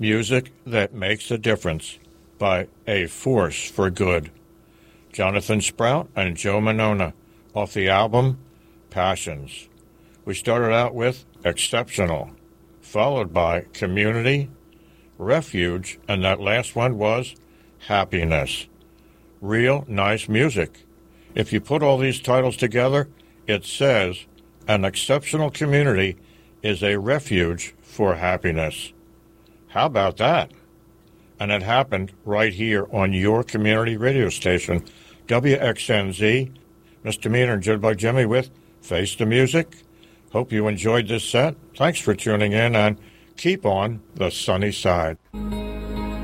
Music that Makes a Difference by A Force for Good. Jonathan Sprout and Joe Monona off the album Passions. We started out with Exceptional, followed by Community, Refuge, and that last one was Happiness. Real nice music. If you put all these titles together, it says an exceptional community is a refuge for happiness. How about that? And it happened right here on your community radio station, WXNZ. Misdemeanor and Jitterbug Jimmy with Face the Music. Hope you enjoyed this set. Thanks for tuning in and keep on the sunny side.